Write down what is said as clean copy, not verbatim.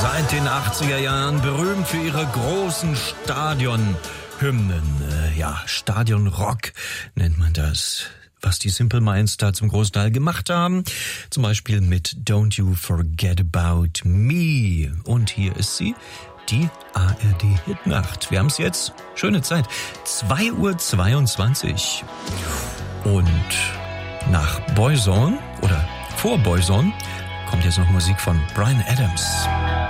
Seit den 80er Jahren berühmt für ihre großen Stadionhymnen. Stadionrock nennt man das. Was die Simple Minds da zum großen Teil gemacht haben. Zum Beispiel mit Don't You Forget About Me. Und hier ist die ARD-Hitnacht. Wir haben es jetzt. Schöne Zeit. 2:22 Uhr. Und nach Boyzone oder vor Boyzone kommt jetzt noch Musik von Bryan Adams.